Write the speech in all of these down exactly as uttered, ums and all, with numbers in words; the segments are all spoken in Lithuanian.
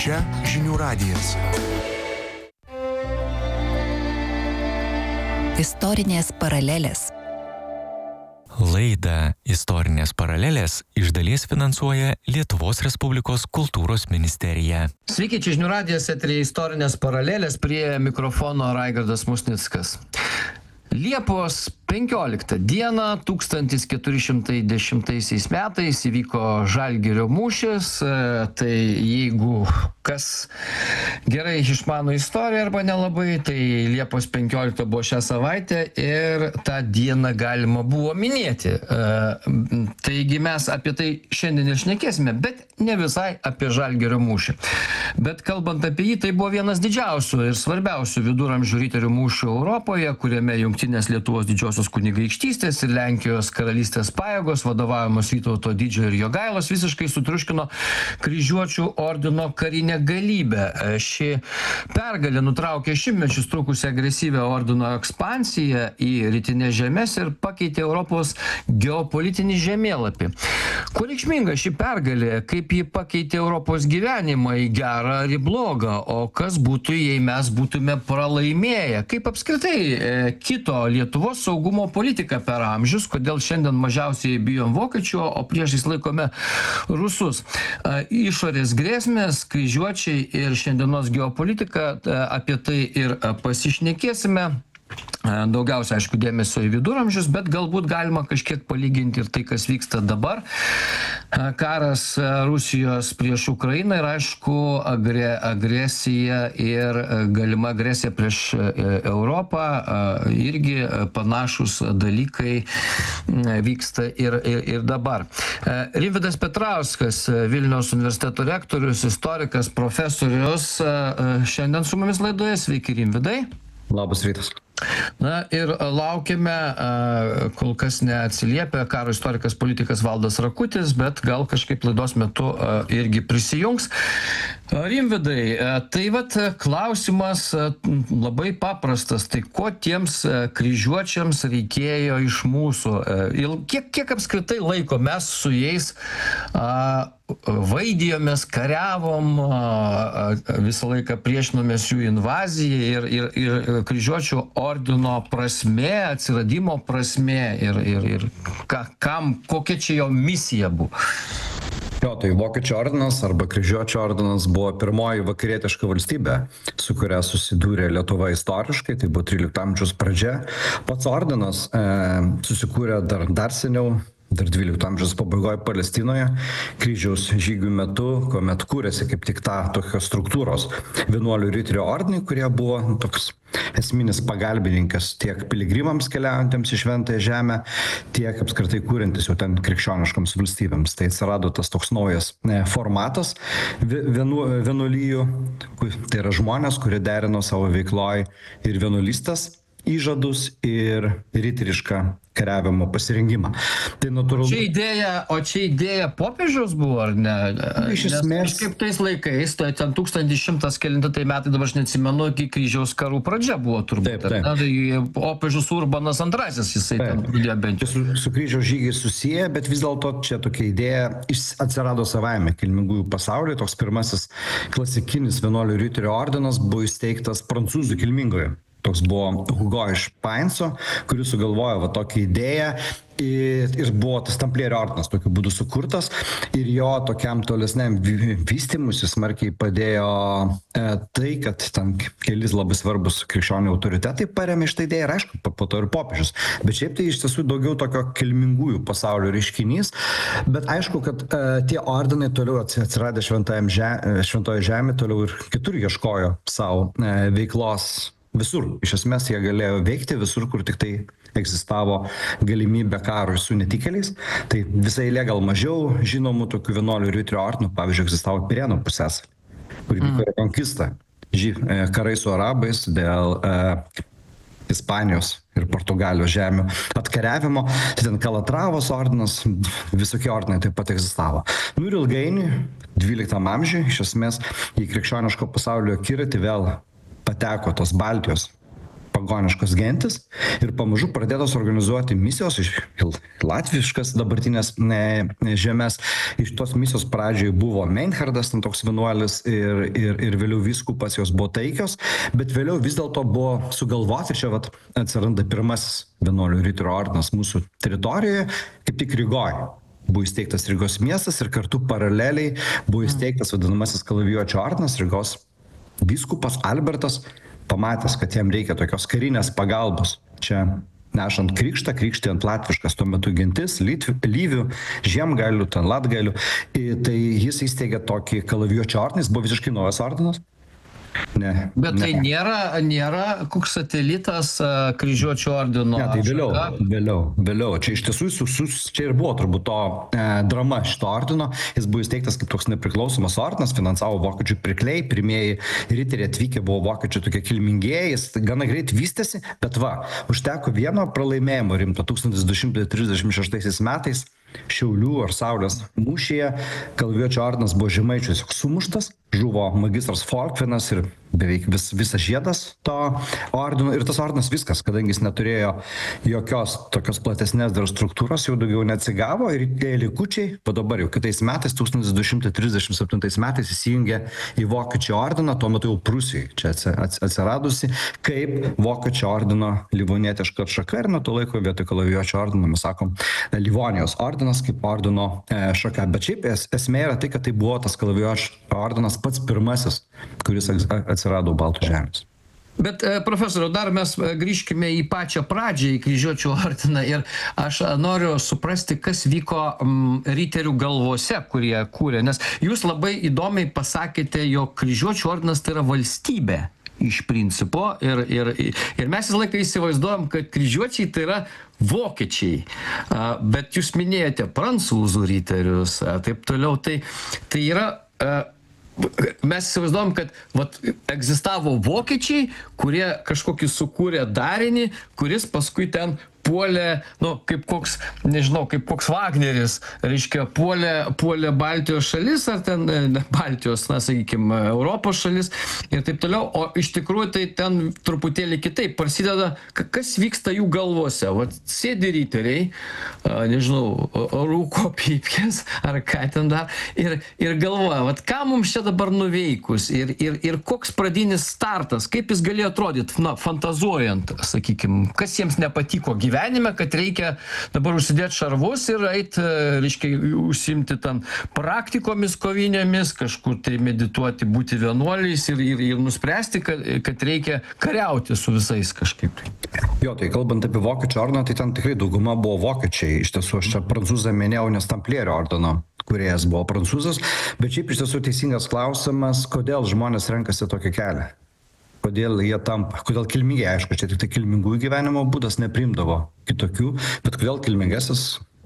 Čia žinių radijas. Istorinės paralelės. Laidą Istorinės paralelės iš dalies finansuoja Lietuvos Respublikos kultūros ministerija. Sveiki, čia žinių radijas, eteryje Istorinės paralelės, prie mikrofono Raigardas Musnickas. Liepos penkioliktą dieną tūkstantis keturi šimtai dešimtaisiais metais įvyko Žalgirio mūšis. Tai jeigu kas gerai išmano istoriją arba nelabai, tai Liepos penkioliktą buvo šią savaitę ir tą dieną galima buvo minėti. Taigi mes apie tai šiandien ir šnekėsime, bet ne visai apie Žalgirio mūšį. Bet kalbant apie jį, tai buvo vienas didžiausių ir svarbiausių viduramžių riterių mūšių Europoje, kuriame Jungtinės Lietuvos didžiosios kunigaikštystės ir Lenkijos karalystės pajėgos, vadovaujamos Vytauto Didžiojo ir Jogailos, visiškai sutriuškino kryžiuočių ordino karinę galybę. Ši pergalė nutraukė šimtmečius trukusią agresyvią ordino ekspansiją į rytinės žemes ir pakeitė Europos geopolitinį žemėlapį. Kuo reikšminga ši pergalė, kaip ji pakeitė Europos gyvenimą į gerą ar į blogą, o kas būtų, jei mes būtume pralaimėję, kaip apskritai e, kito Lietuvos saugumo politika per amžius, kodėl šiandien mažiausiai bijom vokiečių, o priešais laikome rusus. E, išorės grėsmės, kryžiuočiai ir šiandienos geopolitika, e, apie tai ir pasišnekėsime. Daugiausia, aišku, dėmesio į viduramžius, bet galbūt galima kažkiek palyginti ir tai, kas vyksta dabar. Karas Rusijos prieš Ukrainą ir, aišku, agre, agresija ir galima agresija prieš Europą. Irgi panašus dalykai vyksta ir, ir, ir dabar. Rimvydas Petrauskas, Vilniaus universiteto rektorius, istorikas, profesorius, šiandien su mumis laidoje. Sveiki, Rimvydai. Labas rytas. Na ir laukiame, kol kas neatsiliepia karo istorikas, politikas Valdas Rakutis, bet gal kažkaip laidos metu irgi prisijungs. Rimvydai, tai vat klausimas labai paprastas, tai ko tiems kryžiuočiams reikėjo iš mūsų? Kiek, kiek apskritai laiko mes su jais a, vaidijomės, kariavom, a, visą laiką priešinomės jų invazijai ir, ir, ir kryžiuočių ordino prasmė, atsiradimo prasmė ir, ir, ir ka, kam, kokia čia jo misija buvo? Jo, tai Vokiečių ordinas arba Kryžiuočių ordinas buvo pirmoji vakarietiška valstybė, su kuria susidūrė Lietuva istoriškai, tai buvo trylikto amžiaus pradžia. Pats ordinas e, susikūrė dar, dar seniau, dar dvylikto amžiaus pabaigoje Palestinoje, kryžiaus žygių metu, kuomet kūrėsi kaip tik ta tokios struktūros vienuolių riterių ordinai, kurie buvo toks esminis pagalbininkas tiek piligrimams keliaujantiems į Šventąją Žemę, tiek apskritai kūrintis jau ten krikščioniškoms valstybėms. Tai atsirado tas toks naujas formatas vienu, vienuolijų, tai yra žmonės, kurie derino savo veikloj ir vienuolystės įžadus ir riterišką kariavimo pasirengimą. Tai natūralu. Čia idėja, o čia idėja popiežiaus buvo, ar ne? Iš esmės. Kaip tais laikais, tai ten tūkstantis šimtas kelinti tai metai, dabar aš neatsimenu, iki kryžiaus karų pradžia buvo turbūt. Taip, taip. Ne, tai popiežius Urbanas antrasis, jisai taip. Ten pradėjo bent jau. Su, su kryžiaus žygiai susiję, bet vis dėlto čia tokia idėja atsirado savaime kilmingųjų pasaulyje. Toks pirmasis klasikinis vienuolių riterių ordinas buvo įsteigtas prancūzų kilmingoje. Toks buvo Hugo iš Painso, kuris sugalvojo va tokią idėją ir, ir buvo tas tamplierių ordinas tokiu būdu sukurtas ir jo tokiam tolesniam vystymusi smarkiai padėjo e, tai, kad ten kelis labai svarbus krikščionių autoritetai paremė šitą idėją ir aišku, po, po to ir popiežius. Bet šiaip tai iš tiesų daugiau tokio kilmingųjų pasaulio reiškinys, bet aišku, kad e, tie ordinai toliau atsiradę Šventoje Žemėje, toliau ir kitur ieškojo savo e, veiklos. Visur. Iš esmės jie galėjo veikti visur, kur tik tai egzistavo galimybė karui su netikėliais. Tai visai eilė gal mažiau žinomų tokių vienuolių riterių ordinų, pavyzdžiui, egzistavo Pirėnų pusiasaly, kur vyko rekonkista, karai su arabais dėl e, Ispanijos ir Portugalijos žemių atkariavimo. Tai ten Kalatravos ordinas, visokie ordinai taip pat egzistavo. Nu ir ilgainiui, dvyliktam amžiui, iš esmės į krikščioniško pasaulio akiratį vėl pateko tos Baltijos pagoniškos gentis ir pamažu pradėtos organizuoti misijos iš latviškas dabartinės ne, žemės. Iš tos misijos pradžioje buvo Meinhardas, ten toks vienuolis ir, ir, ir vėliau vyskupas, jos buvo taikios, bet vėliau vis dėlto buvo sugalvoti, čia vat, atsiranda pirmasis vienuolių riterių ordinas mūsų teritorijoje, kaip tik Rygoje. Buvo įsteigtas Rygos miestas ir kartu paraleliai buvo įsteigtas vadinamasis Kalavijuočių ordinas. Rygos vyskupas Albertas pamatęs, kad jam reikia tokios karinės pagalbos. Čia nešant krikštą, krikštijant latviškas tuo metu gentis, Lytvių, Lyvių, Žiemgalių, ten Latgalių. Tai jis įsteigė tokį Kalavijuočių ordiną, jis buvo visiškai naujas ordinas. Ne, Bet tai ne. nėra, nėra koks satelitas uh, kryžiuočių ordino. Ne, tai vėliau, vėliau, vėliau. Čia iš tiesų, sus, sus, čia ir buvo turbūt to e, drama šito ordino. Jis buvo įsteigtas kaip toks nepriklausomas ordinas, finansavo vokiečių pirkliai, pirmieji riteriai atvykę buvo vokiečių tokie kilmingieji, jis gana greit vystėsi, bet va, užteko vieno pralaimėjimo rimto tūkstantis du šimtai trisdešimt šeštaisiais metais Šiaulių ar Saulės mūšyje. Kalavijuočių ordinas buvo Žemaičių sumuštas, žuvo magistras Folkvinas ir beveik vis, visas žiedas to ordino. Ir tas ordinas viskas, kadangi jis neturėjo jokios tokios platesnės dar struktūros, jau daugiau neatsigavo ir tie likučiai, o dabar jau kitais metais, tūkstantis du šimtai trisdešimt septintais metais įsijungė į Vokiečių ordiną, tuo metu jau Prūsijai čia atsiradusi, kaip Vokiečių ordino livonietiška atšaka ir nuo to laiko vietoj Kalavijuočių ordino mes sakom Livonijos ordinas kaip ordino šaka. Bet šiaip es, esmė yra tai, kad tai buvo tas Kalavijuočių ordinas pats pirmasis, kuris atsirado Baltų žemės. Bet, profesoriau, dar mes grįžkime į pačią pradžią, į kryžiuočių ordiną ir aš noriu suprasti, kas vyko m, riterių galvose, kurie kūrė, nes jūs labai įdomiai pasakėte, jog kryžiuočių ordinas tai yra valstybė iš principo ir, ir, ir mes visą laiką įsivaizduojam, kad kryžiuočiai tai yra vokiečiai, bet jūs minėjote prancūzų riterius, taip toliau, tai, tai yra mes įsivaizduojam, kad vat, egzistavo vokiečiai, kurie kažkokį sukūrė darinį, kuris paskui ten puolė, nu, kaip koks, nežinau, kaip koks Wagneris, reiškia, puolė, puolė Baltijos šalis, ar ten, ne Baltijos, na, sakykime, Europos šalis ir taip toliau, o iš tikrųjų tai ten truputėlį kitaip prasideda, kas vyksta jų galvose. Vat sėdi riteriai, nežinau, rūko pypkės, ar ką ten dar, ir, ir galvoja, vat ką mums čia dabar nuveikus, ir, ir, ir koks pradinis startas, kaip jis galėjo atrodyti, na, fantazuojant, sakykime, kas jiems nepatiko gyvenime, gyvenime, kad reikia dabar užsidėti šarvus ir eit, reiškia, užsimti ten praktikomis kovinėmis, kažkur tai medituoti, būti vienuoliais ir, ir, ir nuspręsti, kad, kad reikia kariauti su visais kažkaip. Jo, tai kalbant apie Vokiečių ordiną, tai ten tikrai dauguma buvo vokiečiai. Iš tiesų, aš čia prancūzą minėjau, nes Tamplierių ordino kūrėjas buvo prancūzas, bet šiaip iš tiesų teisingas klausimas, kodėl žmonės renkasi tokį kelią. Kodėl jie tampa, kodėl kilmingiai, aišku, čia tik tai kilmingųjų gyvenimo būdas neprimdavo kitokių, bet kodėl kilmingasis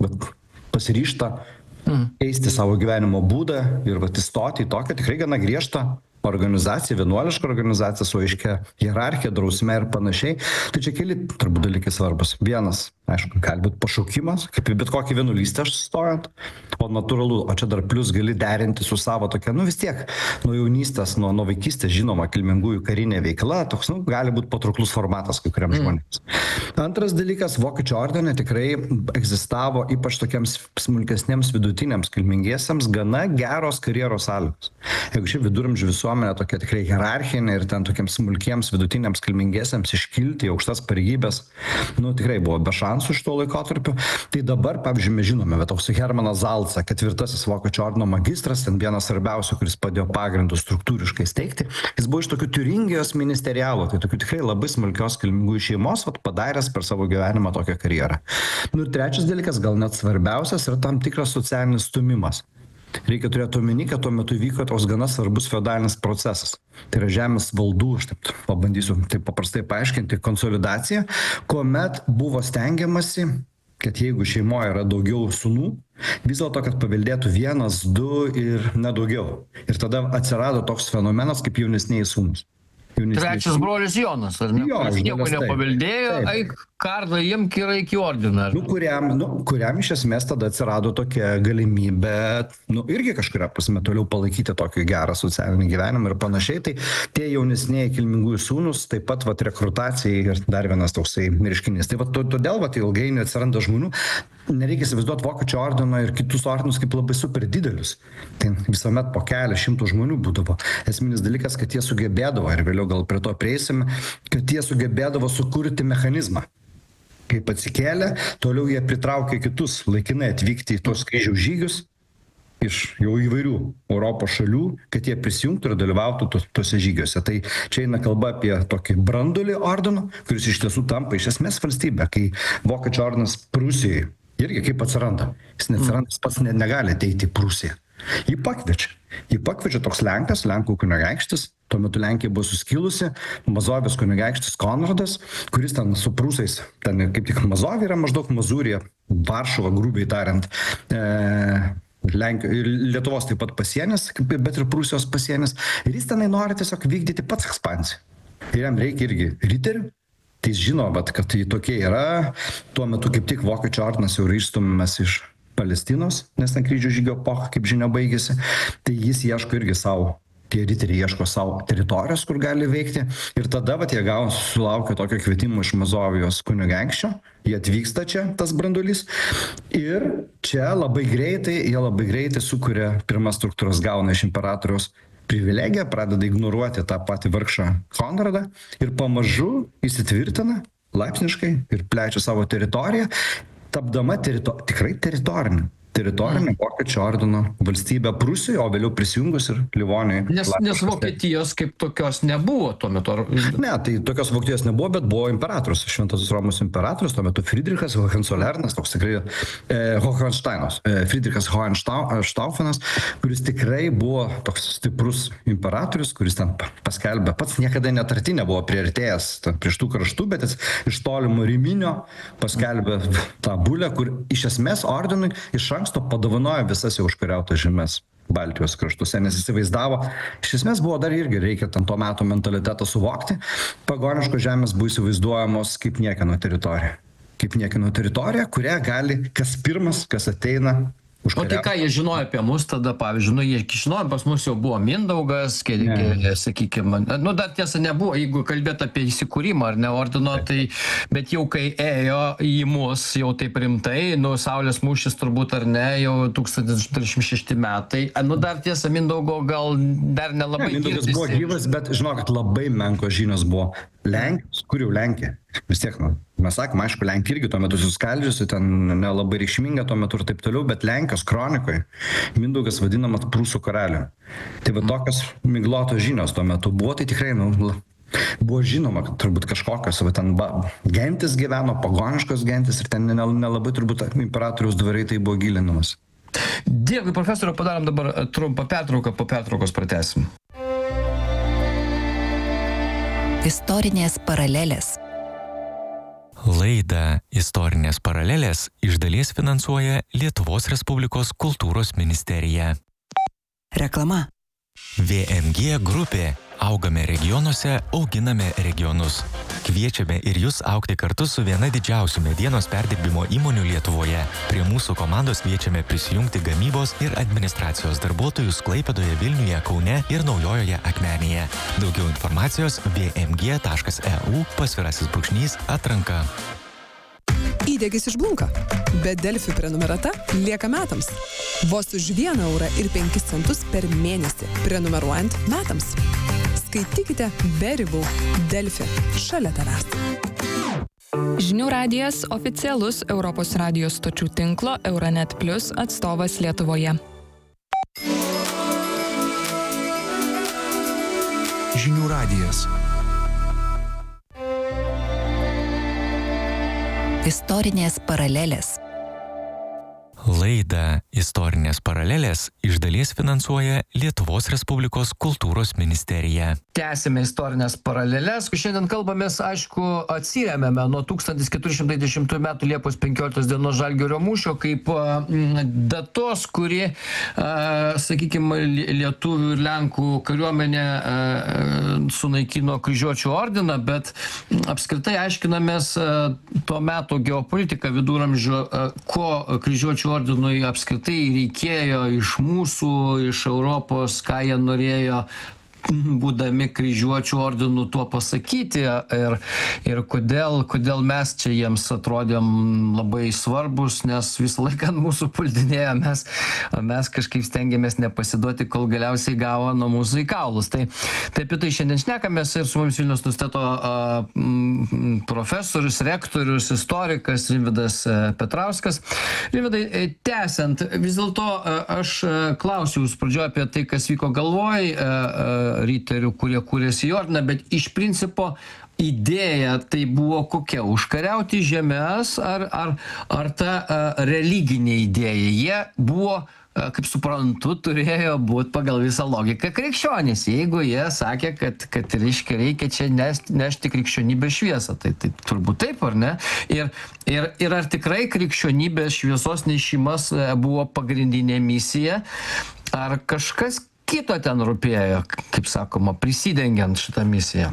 pasiryžta keisti savo gyvenimo būdą ir vat, įstoti į tokią tikrai gana griežtą organizacija, vienuoliška organizacija su aiškia hierarchija, drausme ir panašiai. Tai čia keli turbūt dalykai svarbus. Vienas, aišku, gali būti pašaukimas, kaip bet kokį vienuolystę aš stojant, o natūralu, o čia dar plus gali derinti su savo tokia, nu vis tiek, nuo jaunystės, nuo, nuo vaikystės žinoma, kilmingųjų karinė veikla, toks, nu, gali būti patrauklus formatas kai kuriam mm. žmonėms. Antras dalykas, Vokiečių ordine tikrai egzistavo ypač tokiems smulkesniems vidutiniams kilmingiesiams gana geros karjeros sąlygos. Jeigu šiaip viduramžių visuomenė tokia tikrai hierarchinė ir ten tokiems smulkiems vidutiniams kilmingiesiams iškilti į aukštas pareigybės, nu tikrai buvo be šansų šito laikotarpiu. Tai dabar, pavyzdžiui, mes žinome, bet toks Hermanas Zalca, ketvirtasis Vokiečių ordino magistras, ten vienas svarbiausių, kuris padėjo pagrindus struktūriškai steigti. Jis buvo iš tokių Tiuringijos ministerialo, tai tokių tikrai labai smulkios kilmingųjų šeimos, vat padaręs per savo gyvenimą tokią karjerą. Nu ir trečias dalykas, gal net svarbiausias, yra tam tikras socialinis stumimas. Reikia turėti omeny, kad tuo metu vyko toks gana svarbus feodalinis procesas. Tai yra žemės valdų, aš taip pabandysiu taip paprastai paaiškinti, konsolidacija, kuomet buvo stengiamasi, kad jeigu šeimoje yra daugiau sūnų, vis dėlto, kad paveldėtų vienas, du ir nedaugiau. Ir tada atsirado toks fenomenas kaip jaunesnieji sūnūs. jaunesni. Trečias brolis Jonas, ar ne? Jo, Kuris iš nieko dalies taip. nepaveldėjo, Taip. eik kardą imk ir eik į ordiną. Nu, kuriam, nu, kuriam iš esmės tada atsirado tokia galimybė, nu, irgi kažkuria prasme toliau palaikyti tokį gerą socialinį gyvenimą ir panašiai. Tai tie jaunesniai kilmingųjų sūnus, taip pat vat, rekrutacijai ir dar vienas toksai reiškinys. Tai vat, todėl vat, ilgainiui atsiranda žmonių. Nereikia įsivaizduoti Vokiečių ordino ir kitus ordinus kaip labai super didelius. Tai visuomet po kelių šimtų žmonių būdavo. Esminis dalykas, kad jie sugebėdavo, ir vėliau gal prie to prieisime, kad jie sugebėdavo sukurti mechanizmą. Kaip atsikėlė, toliau jie pritraukė kitus laikinai atvykti į tuos kryžiaus žygius iš jau įvairių Europos šalių, kad jie prisijungtų ir dalyvautų tos, tose žygiuose. Tai čia eina kalba apie tokį brandulį ordino, kuris iš tiesų tampa iš esmės valstybė, kai Vokiečių ordinas Prūsijoje irgi kaip atsiranda. Jis neatsiranda, jis pats ne, negali ateiti į Prūsiją. Jį pakviečia. Jį pakviečia toks Lenkas, Lenkų kunigaikštis. Tuo metu Lenkija buvo suskilusi, Mazovijos kunigaikštis Konradas, kuris ten su prūsais, ten kaip tik Mazovija yra maždaug Mazūrija, Varšuva, grubiai tariant, e, Lenkijos ir Lietuvos taip pat pasienis, bet ir Prūsijos pasienis. Ir jis tenai nori tiesiog vykdyti pats ekspansiją. Ir jam reikia irgi riterių. Tai jis žino, bet, kad tai tokie yra. Tuo metu kaip tik Vokiečių ordinas jau yra išstumiamas iš Palestinos, nes ten kryžių žygio epocha, kaip žinia, baigėsi. Tai jis ieško irgi savo, tie riteriai ieško savo teritorijos, kur gali veikti. Ir tada, vat, jie gauna, sulaukia tokio kvietimo iš Mazovijos kunigaikščio. Jie atvyksta čia, tas brandulys. Ir čia labai greitai, jie labai greitai sukuria pirmas struktūras, gauna iš imperatoriaus privilegiją, pradeda ignoruoti tą patį vargšą Konradą ir pamažu įsitvirtina laipsniškai ir plečia savo teritoriją, tapdama terito- tikrai teritorinė. teritorinė Vokiečių ordino valstybė Prūsijoje, o vėliau prisijungus ir Livonijai. Nes, nes Vokietijos kaip tokios nebuvo tuo metu. Ar... Ne, tai tokios Vokietijos nebuvo, bet buvo imperatorius, Šventasis Romos imperatorius, tuo metu Friedrichas Hohenzollernas, toks tikrai e, Hohensteinas, e, Friedrichas Hohenstauffenas, kuris tikrai buvo toks stiprus imperatorius, kuris ten paskelbė, pats niekada netartinė buvo priartėjęs prieš tų kraštų, bet jis iš tolimo Riminio paskelbė tą bulę, kur iš esmės ordinui iš anksto padovanojo visas jau užkariautas žemes Baltijos kraštuose, nes įsivaizdavo, iš esmės buvo dar irgi reikia ten to meto mentalitetą suvokti, pagoniškos žemės buvo įsivaizduojamos kaip niekieno teritorija. Kaip niekieno teritorija, kurią gali kas pirmas, kas ateina. O tai ką jie žinojo apie mus tada, pavyzdžiui, nu jie žinojo, pas mus jau buvo Mindaugas, sakykime, nu dar tiesa nebuvo, jeigu kalbėt apie įsikūrimą ar ne ordino, tai, bet jau kai ėjo į mus jau taip rimtai, nu Saulės mūšis turbūt ar ne, jau tūkstantis aštuoni šimtai šešti metai, nu dar tiesa Mindaugo gal dar nelabai ne, Mindaugas girdisi. buvo gyvas, bet žinokit, labai menkos žinios buvo. Lenkijos, kur jau Lenkija? Vis tiek, nu, mes sakom, aišku, Lenkija irgi tuo metu suskaldžiusi, ten nelabai reikšminga tuo metu ir taip toliau, bet Lenkijos kronikoje Mindaugas vadinamas Prūsų karaliu. Tai va tokios miglotos žinios tuo metu buvo, tai tikrai, nu, buvo žinoma, kad turbūt kažkokios, va ten ba, gentis gyveno, pagoniškos gentis ir ten nelabai turbūt imperatoriaus dvarai tai buvo gilinamas. Dėkui, profesoriau, padarom dabar trumpą pertrauką, po pertraukos pratęsim. Istorinės paralelės. Laidą Istorinės paralelės iš dalies finansuoja Lietuvos Respublikos kultūros ministerija. Reklama. V M G grupė. Augame regionuose, auginame regionus. Kviečiame ir jūs augti kartu su viena didžiausių medienos perdirbimo įmonių Lietuvoje. Prie mūsų komandos kviečiame prisijungti gamybos ir administracijos darbuotojus Klaipėdoje, Vilniuje, Kaune ir Naujojoje Akmenėje. Daugiau informacijos v m g taškas e u pasvirasis brūkšnys atranka. Įdegis išblunka, bet Delfi prenumerata lieka metams. Vos už vieną eurą ir penkis centus per mėnesį, prenumeruojant metams. Skaitykite be ribų. Delfi. Šalia tavęs. Žinių radijas oficialus Europos radijos stočių tinklo Euronet Plus atstovas Lietuvoje. Žinių radijas. Istorinės paralelės. Laidą Istorinės paralelės iš dalies finansuoja Lietuvos Respublikos kultūros ministerija. Tęsime istorinės paraleles. Šiandien kalbamės, aišku, atsiremiame nuo tūkstantis keturi šimtai dešimtųjų metų Liepos penkioliktos dienos Žalgirio mūšio kaip datos, kuri, sakykime, lietuvių ir lenkų kariuomenė sunaikino kryžiuočių ordiną, bet apskritai aiškinamės tuo metu geopolitiką viduramžių, ko kryžiuočių ordinui apskritai reikėjo iš mūsų, iš Europos, ką jie norėjo būdami kryžiuočių ordinų tuo pasakyti ir, ir kodėl, kodėl mes čia jiems atrodėm labai svarbus, nes visą laiką mūsų puldinėjo, mes, mes kažkaip stengiamės nepasiduoti, kol galiausiai gavo nuo mūsų į kaulus. Tai, tai apie tai šiandien šnekamės ir su mums Vilniaus universiteto profesorius, rektorius, istorikas Rimvydas Petrauskas. Rimvydai, tęsiant, vis dėlto aš klausiau jūs pradžioje apie tai, kas vyko galvoj, riterių, kurie kūrėsi į ordiną, bet iš principo idėja tai buvo kokia? Užkariauti žemes ar, ar, ar ta a, religinė idėja? Jie buvo, a, kaip suprantu, turėjo būti pagal visą logiką krikščionys. Jeigu jie sakė, kad, kad reiškia, reikia čia nešti, nešti krikščionybės šviesą, tai, tai turbūt taip, ar ne? Ir, ir, ir ar tikrai krikščionybės šviesos nešimas buvo pagrindinė misija, ar kažkas kito ten rūpėjo, kaip sakoma, prisidengiant šitą misiją?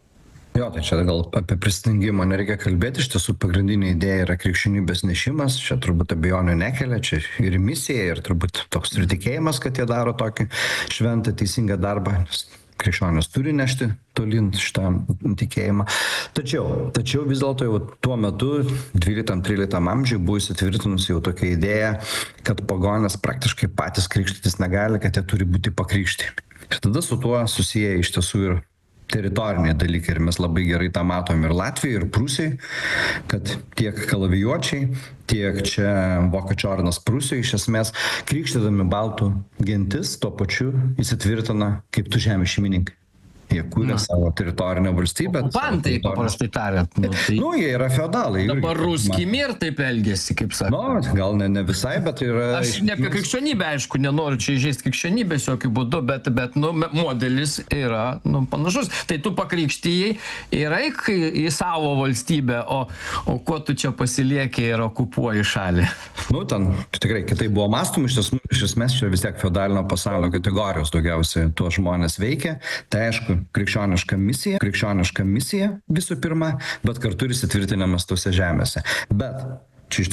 Jo, tai čia gal apie prisidengimą nereikia kalbėti, iš tiesų pagrindinė idėja yra krikščionybės nešimas, čia turbūt abejonių nekelia, čia ir misija, ir turbūt toks ir tikėjimas, kad jie daro tokį šventą, teisingą darbą, nes krikščionys turi nešti tolyn šitą tikėjimą. Tačiau, tačiau vis dėlto jau tuo metu, dvyliktam-tryliktam amžiui, buvo įsitvirtinusi jau tokia idėja, kad pagonės praktiškai patys krikštytis negali, kad jie turi būti pakrikštyti. Ir tada su tuo susiję iš tiesų ir teritoriniai dalykai. Ir mes labai gerai tą matom ir Latvijai, ir Prūsijai, kad tiek kalavijuočiai, tiek čia Vokiečių ordinas Prūsijoje iš esmės krikštydami baltų gentis tuo pačiu įsitvirtina kaip tų žemės šeimininkai. Jie kūrė Na. savo teritorinę valstybę. Okupantai, paprastai tariant. Nu, tai... nu, jie yra feodalai. Dabar ruski mir taip elgėsi, kaip sakė. Nu, gal ne, ne visai, bet yra... Aš ne apie krikščionybę, aišku, nenoriu čia įžeisti krikščionybės jokių būdų, bet, bet nu, modelis yra nu, panašus. Tai tu pakrikštyjai ir eik į savo valstybę, o, o kuo tu čia pasilieki ir okupuoji šalį? Nu, ten tikrai kitai buvo mąstoma, iš, iš esmės čia vis tiek feodalinio pasaulio kategorijos daugiausiai tuo žmonės veikia. Tai aišku, krikščioniška misija, krikščioniška misija visų pirma, bet kartu ir įsitvirtinimas tose žemėse. Bet